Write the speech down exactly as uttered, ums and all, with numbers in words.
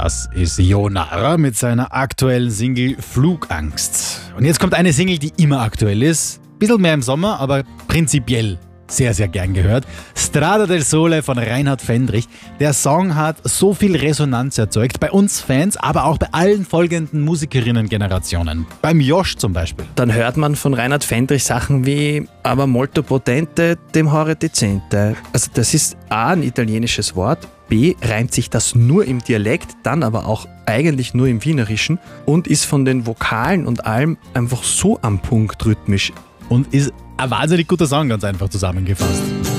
Das ist Ionara mit seiner aktuellen Single Flugangst. Und jetzt kommt eine Single, die immer aktuell ist. Bisschen mehr im Sommer, aber prinzipiell sehr, sehr gern gehört. Strada del Sole von Reinhard Fendrich. Der Song hat so viel Resonanz erzeugt, bei uns Fans, aber auch bei allen folgenden Musikerinnen-Generationen. Beim Josh zum Beispiel. Dann hört man von Reinhard Fendrich Sachen wie aber molto potente, dem hore decente. Also das ist A, ein italienisches Wort, B, reimt sich das nur im Dialekt, dann aber auch eigentlich nur im Wienerischen und ist von den Vokalen und allem einfach so am Punkt rhythmisch. Und ist ein wahnsinnig guter Song, ganz einfach zusammengefasst.